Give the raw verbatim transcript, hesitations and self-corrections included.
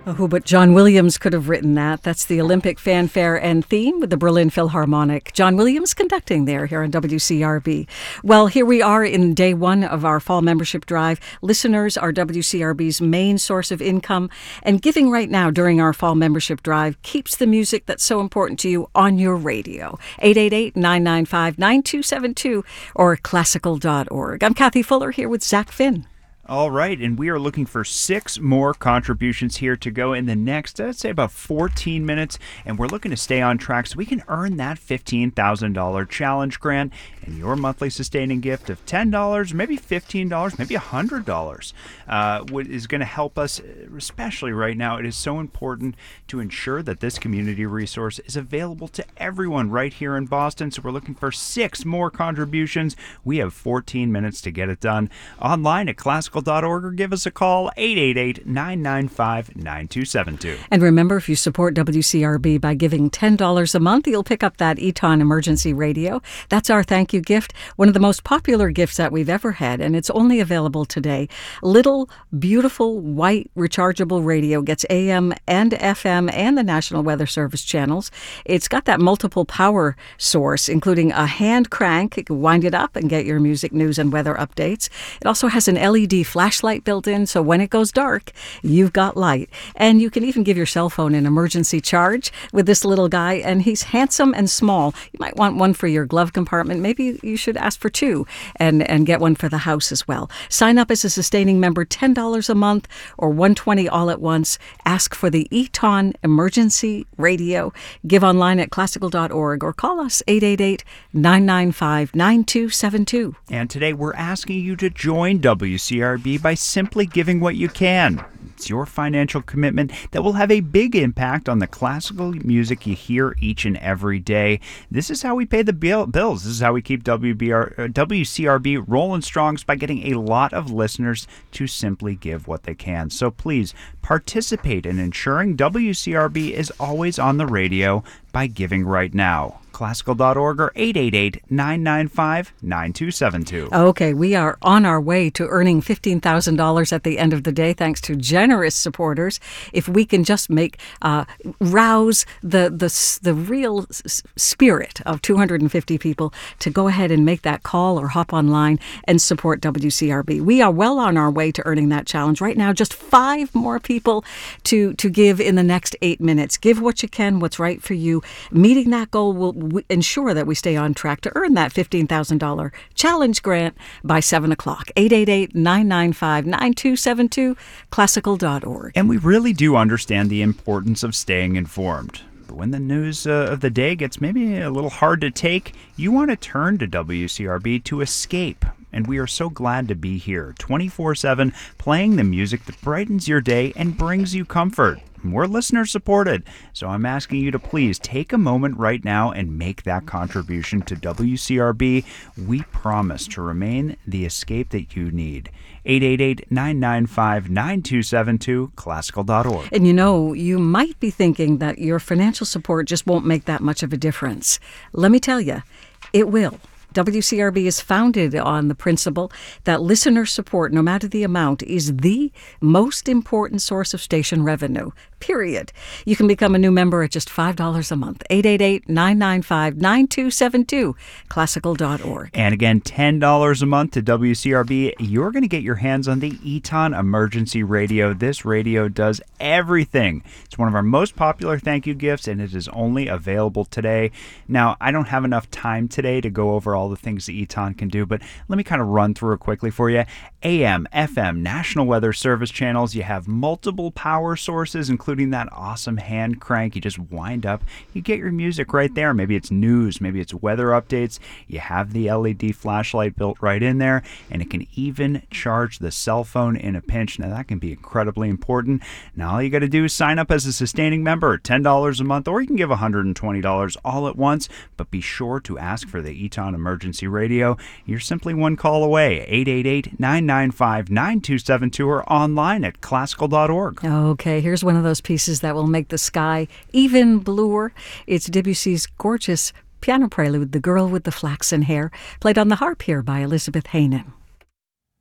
Who but John Williams could have written that? That's the Olympic fanfare and theme with the Berlin Philharmonic. John Williams conducting there here on W C R B. Well, here we are in day one of our fall membership drive. Listeners are W C R B's main source of income, and giving right now during our fall membership drive keeps the music that's so important to you on your radio. eight eight eight, nine nine five, nine two seven two or classical dot org. I'm Kathy Fuller here with Zach Finn. All right, and we are looking for six more contributions here to go in the next, I'd say about fourteen minutes, and we're looking to stay on track so we can earn that fifteen thousand dollars challenge grant and your monthly sustaining gift of ten dollars, maybe fifteen dollars, maybe one hundred dollars uh, is going to help us, especially right now. It is so important to ensure that this community resource is available to everyone right here in Boston, so we're looking for six more contributions. We have fourteen minutes to get it done. Online at classical dot org or give us a call, eight eight eight, nine nine five, nine two seven two. And remember, if you support W C R B by giving ten dollars a month, you'll pick up that Eton Emergency Radio. That's our thank you gift, one of the most popular gifts that we've ever had, and it's only available today. Little, beautiful, white, rechargeable radio gets A M and F M and the National Weather Service channels. It's got that multiple power source, including a hand crank. You can wind it up and get your music, news, and weather updates. It also has an L E D flashlight built in, so when it goes dark, you've got light. And you can even give your cell phone an emergency charge with this little guy, and he's handsome and small. You might want one for your glove compartment. Maybe you should ask for two and, and get one for the house as well. Sign up as a sustaining member, ten dollars a month or one hundred twenty dollars all at once. Ask for the Eton Emergency Radio. Give online at classical dot org or call us eight eight eight, nine nine five, nine two seven two. And today we're asking you to join W C R B by simply giving what you can. It's your financial commitment that will have a big impact on the classical music you hear each and every day. This is how we pay the bill- bills. This is how we keep W B R, uh, W C R B rolling strong, by getting a lot of listeners to simply give what they can. So please participate in ensuring W C R B is always on the radio by giving right now. classical dot org or eight eight eight, nine nine five, nine two seven two. Okay, we are on our way to earning fifteen thousand dollars at the end of the day, thanks to generous supporters. If we can just make, uh, rouse the, the, the real s- spirit of two hundred fifty people to go ahead and make that call or hop online and support W C R B. We are well on our way to earning that challenge. Right now, just five more people to, to give in the next eight minutes. Give what you can, what's right for you. Meeting that goal will w- ensure that we stay on track to earn that fifteen thousand dollars challenge grant by seven o'clock. eight eight eight, nine nine five, nine two seven two, classical dot org. And we really do understand the importance of staying informed. But when the news uh, of the day gets maybe a little hard to take, you want to turn to W C R B to escape. And we are so glad to be here, twenty-four seven, playing the music that brightens your day and brings you comfort. We're listener supported, so I'm asking you to please take a moment right now and make that contribution to W C R B. We promise to remain the escape that you need. eight eight eight, nine nine five, nine two seven two, classical dot org. And you know, you might be thinking that your financial support just won't make that much of a difference. Let me tell you, it will. W C R B is founded on the principle that listener support, no matter the amount, is the most important source of station revenue, period. You can become a new member at just five dollars a month. eight eight eight, nine nine five, nine two seven two, classical dot org. And again, ten dollars a month to W C R B. You're going to get your hands on the Eton Emergency Radio. This radio does everything. It's one of our most popular thank you gifts, and it is only available today. Now, I don't have enough time today to go over all the things that Eton can do, but let me kind of run through it quickly for you. A M, F M, National Weather Service channels. You have multiple power sources, including that awesome hand crank. You just wind up, you get your music right there. Maybe it's news, maybe it's weather updates. You have the L E D flashlight built right in there, and it can even charge the cell phone in a pinch. Now, that can be incredibly important. Now, all you got to do is sign up as a sustaining member, ten dollars a month, or you can give one hundred twenty dollars all at once, but be sure to ask for the Eton Emergency Radio. You're simply one call away, eight eight eight, nine nine five, nine two seven two, or online at classical dot org. Okay, here's one of those pieces that will make the sky even bluer. It's Debussy's gorgeous piano prelude, The Girl with the Flaxen Hair, played on the harp here by Elizabeth Heynen.